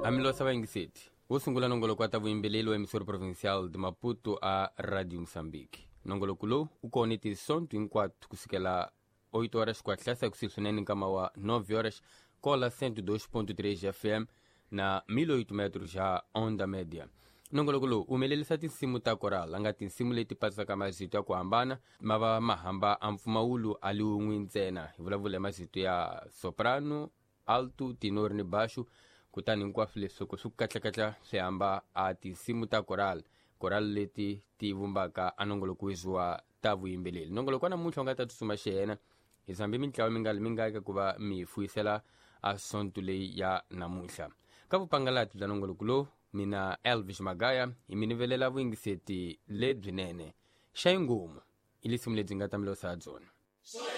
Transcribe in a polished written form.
Amilosa vaingiseti wosungula nongolo kwata vuimbeleli wa emissora provincial de Maputo a Radio Moçambique. Nongolo kulo ukone tisonto inquatro kusikela 8 horas kuatlasa kusilsunene nkama wa 9 horas kola 102.3 FM na 1008 metros ya onda média. Nongolo kulo umelelisa tinsimu ta koral anga tinsimu leti pasaka mazito ya kuhambana mava mahamba amfumaulu aliungwi ntsena ivulavula mazito ya soprano, alto, tenor ni baixo kutani nkwafile soko sukukatla sehamba a tinsimu ta koral leti tivumbaka anongolo kuizwa tavu imbeleli. Nongolo kwana munthu angata tusuma shena izambi mintlawa mingaika kuva mifuisela asonto leyi ya namuhla. Kavupangalati bza nongolo kulo mina Elvis Magaya iminivelela vuingiseti lebzinene xa ingumu ilisimu lebzi nga ta milosa adzona.